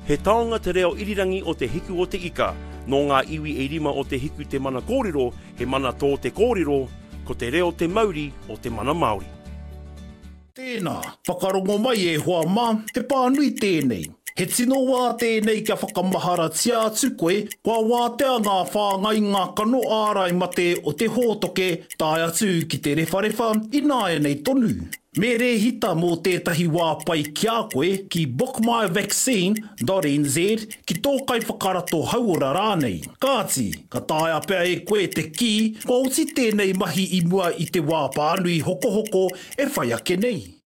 He taonga te reo irirangi o te hiku o te ika, no ngā iwi e rima o te hiku te mana kōrero, he mana tō te kōrero, ko te reo te Mauri o te mana Māori. Tēnā, whakarongo mai e hoa mā, he pānui tēnei. He tino wā tēnei kia whakamahara tia atu koe, kua wātea ngā whāngai ngā kano ārai mate o te hōtoke, tāi atu ki te rewharewa, ināia nei tonu. Me re hita mō tētahi wā pai kia koe ki bookmyvaccine.nz ki tōkai whakarato hauora rānei. Kāti, ka tāia pēr e koe te ki, ko uti tēnei mahi i mua i te wā pānui hoko hoko e whai ake nei.